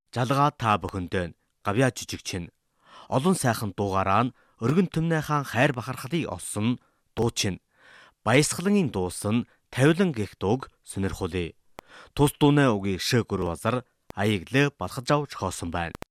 Жалгаа та бүхэндээ гавьяа жижигчин. Олон сайхан дуугараа нь өргөн түмнийхэн хайр бахархлыг олсон дуучин. Баясгалангийн дуусан тавилан гих дууг сонирхуулъя. Тус дууны угийг шигүр базар аяглаа балхаж авч хоосон байна.